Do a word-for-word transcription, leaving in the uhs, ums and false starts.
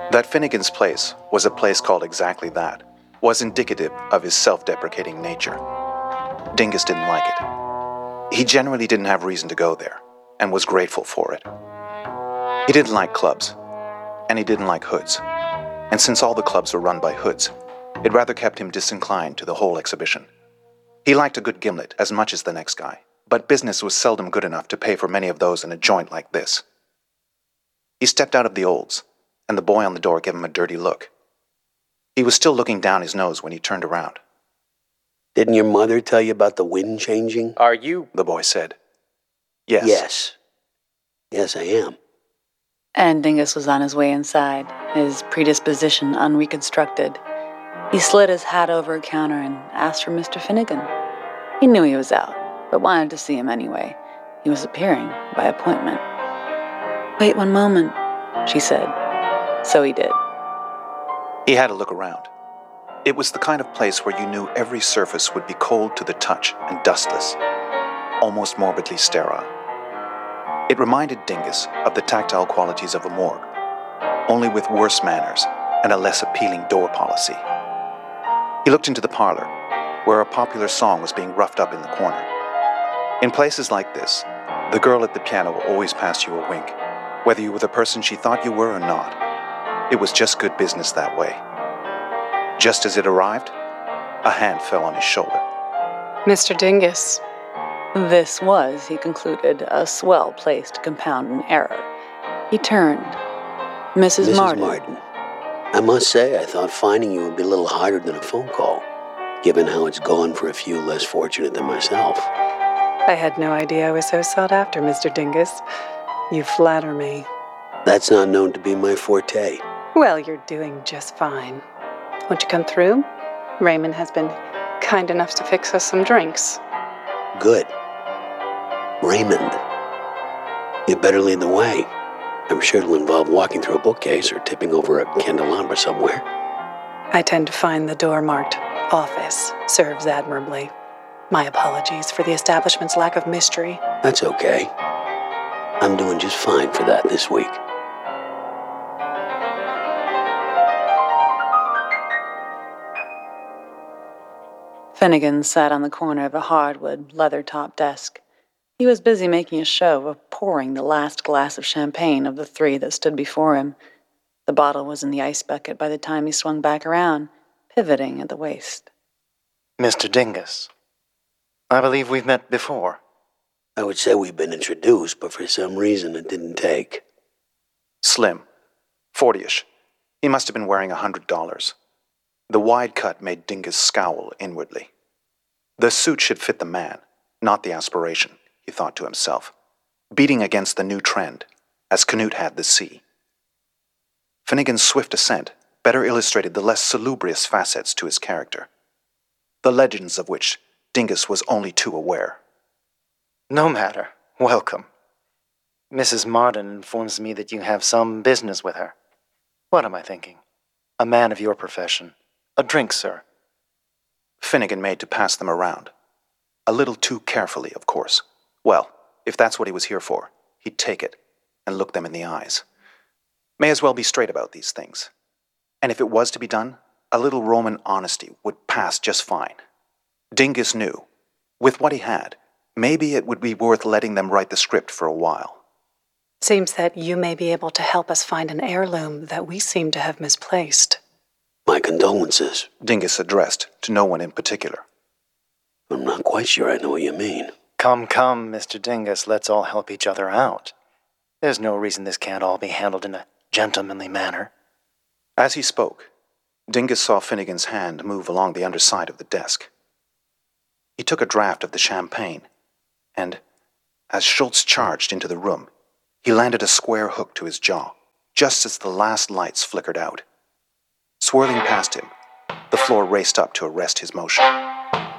That Finnegan's place was a place called exactly that was indicative of his self-deprecating nature. Dingus didn't like it. He generally didn't have reason to go there, and was grateful for it. He didn't like clubs, and he didn't like hoods. And since all the clubs were run by hoods, it rather kept him disinclined to the whole exhibition. He liked a good gimlet as much as the next guy, but business was seldom good enough to pay for many of those in a joint like this. He stepped out of the olds, and the boy on the door gave him a dirty look. He was still looking down his nose when he turned around. Didn't your mother tell you about the wind changing? Are you? The boy said. Yes. Yes. Yes, I am. And Dingus was on his way inside, his predisposition unreconstructed. He slid his hat over a counter and asked for Mister Finnegan. He knew he was out, but wanted to see him anyway. He was appearing by appointment. Wait one moment, she said. So he did. He had a look around. It was the kind of place where you knew every surface would be cold to the touch and dustless, almost morbidly sterile. It reminded Dingus of the tactile qualities of a morgue, only with worse manners and a less appealing door policy. He looked into the parlor, where a popular song was being roughed up in the corner. In places like this, the girl at the piano will always pass you a wink, whether you were the person she thought you were or not. It was just good business that way. Just as it arrived, a hand fell on his shoulder. Mister Dingus. This was, he concluded, a swell place to compound an error. He turned. Missus Missus Martin. Martin. I must say, I thought finding you would be a little harder than a phone call, given how it's gone for a few less fortunate than myself. I had no idea I was so sought after, Mister Dingus. You flatter me. That's not known to be my forte. Well, you're doing just fine. Won't you come through? Raymond has been kind enough to fix us some drinks. Good. Raymond. You better lead the way. I'm sure it'll involve walking through a bookcase or tipping over a candelabra somewhere. I tend to find the door marked office serves admirably. My apologies for the establishment's lack of mystery. That's okay. I'm doing just fine for that this week. Finnegan sat on the corner of a hardwood, leather-topped desk. He was busy making a show of pouring the last glass of champagne of the three that stood before him. The bottle was in the ice bucket by the time he swung back around, pivoting at the waist. Mister Dingus. I believe we've met before. I would say we've been introduced, but for some reason it didn't take. Slim. Forty-ish. He must have been wearing a hundred dollars. The wide cut made Dingus scowl inwardly. The suit should fit the man, not the aspiration, he thought to himself, beating against the new trend, as Canute had the sea. Finnegan's swift ascent better illustrated the less salubrious facets to his character, the legends of which Dingus was only too aware. No matter. Welcome. Missus Martin informs me that you have some business with her. What am I thinking? A man of your profession. A drink, sir. Finnegan made to pass them around. A little too carefully, of course. Well, if that's what he was here for, he'd take it and look them in the eyes. May as well be straight about these things. And if it was to be done, a little Roman honesty would pass just fine. Dingus knew, with what he had, maybe it would be worth letting them write the script for a while. Seems that you may be able to help us find an heirloom that we seem to have misplaced. My condolences. Dingus addressed to no one in particular. I'm not quite sure I know what you mean. Come, come, Mister Dingus, let's all help each other out. There's no reason this can't all be handled in a gentlemanly manner. As he spoke, Dingus saw Finnegan's hand move along the underside of the desk. He took a draught of the champagne, and, as Schultz charged into the room, he landed a square hook to his jaw, just as the last lights flickered out. Swirling past him, the floor raced up to arrest his motion.